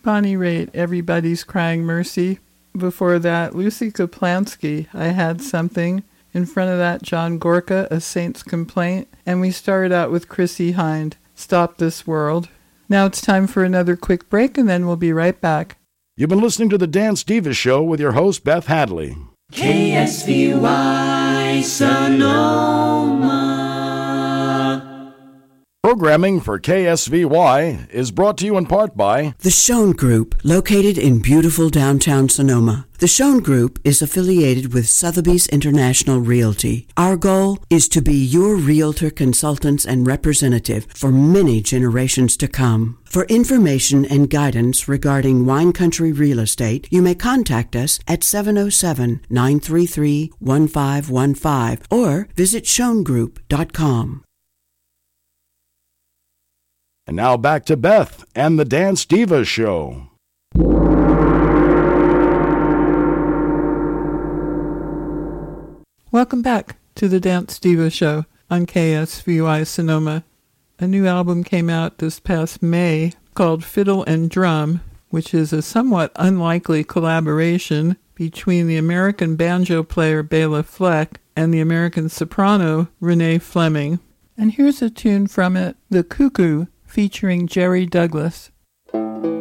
Bonnie Raitt, Everybody's Crying Mercy. Before that, Lucy Kaplansky, I Had Something. In front of that, John Gorka, A Saint's Complaint. And we started out with Chrissie Hynde, Stop This World. Now it's time for another quick break, and then we'll be right back. You've been listening to The Dance Diva Show with your host, Beth Hadley. KSVY Sonoma. Programming for KSVY is brought to you in part by The Schoen Group, located in beautiful downtown Sonoma. The Schoen Group is affiliated with Sotheby's International Realty. Our goal is to be your realtor, consultants, and representative for many generations to come. For information and guidance regarding wine country real estate, you may contact us at 707-933-1515 or visit schoengroup.com. And now back to Beth and the Dance Diva Show. Welcome back to the Dance Diva Show on KSVY Sonoma. A new album came out this past May called Fiddle and Drum, which is a somewhat unlikely collaboration between the American banjo player Bela Fleck and the American soprano Renee Fleming. And here's a tune from it, The Cuckoo, featuring Jerry Douglas.